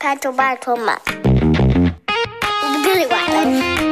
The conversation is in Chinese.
拜托嘛，我不跟你玩了。